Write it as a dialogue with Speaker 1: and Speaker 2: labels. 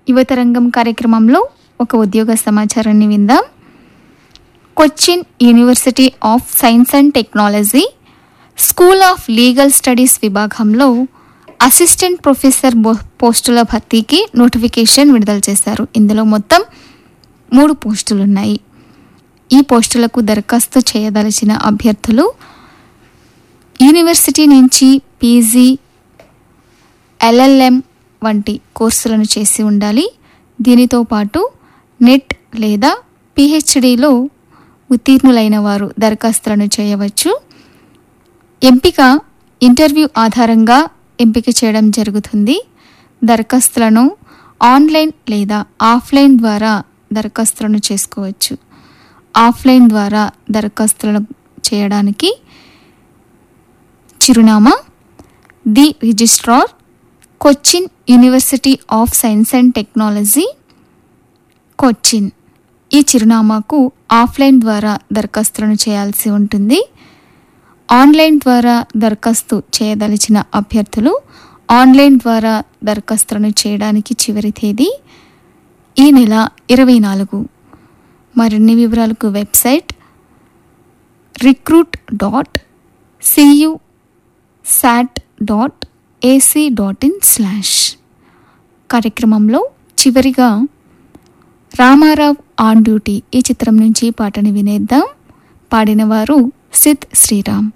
Speaker 1: యువతరంగం కార్యక్రమంలో ఒక ఉద్యోగ సమాచారాన్ని విందాం. Cochin university of science and technology school of legal studies విభాగంలో అసిస్టెంట్ ప్రొఫెసర్ పోస్టుల భర్తీకి నోటిఫికేషన్ విడుదల చేశారు. ఇందులో మొత్తం 3 పోస్టులున్నాయి. ఈ పోస్టులకు దరఖాస్తు చేయదలిచిన అభ్యర్థులు యూనివర్సిటీ నుంచి పీజీ, ఎల్ఎల్ఎం వంటి కోర్సులను చేసి ఉండాలి. దీనితో పాటు నెట్ లేదా పిహెచ్డిలో ఉత్తీర్ణులైన వారు దరఖాస్తులను చేయవచ్చు. ఎంపిక ఇంటర్వ్యూ ఆధారంగా ఎంపిక చేయడం జరుగుతుంది. దరఖాస్తులను ఆన్లైన్ లేదా ఆఫ్లైన్ ద్వారా దరఖాస్తులను చేసుకోవచ్చు. ఆఫ్లైన్ ద్వారా దరఖాస్తులను చేయడానికి చిరునామా the registrar, Cochin university of science and technology, Cochin. ఈ చిరునామాకు ఆఫ్లైన్ ద్వారా దరఖాస్తులను చేయాల్సి ఉంటుంది. ఆన్లైన్ ద్వారా దరఖాస్తు చేయదలిచిన అభ్యర్థులు ఆన్లైన్ ద్వారా దరఖాస్తులను చేయడానికి చివరి తేదీ ఈ నెల 24. మరిన్ని వివరాలకు వెబ్సైట్ recruit.cusat.ac.in/ కార్యక్రమంలో చివరిగా రామారావు ఆన్ డ్యూటీ ఈ చిత్రం నుంచి పాటని వినేద్దాం. పాడినవారు సిద్ శ్రీరామ్.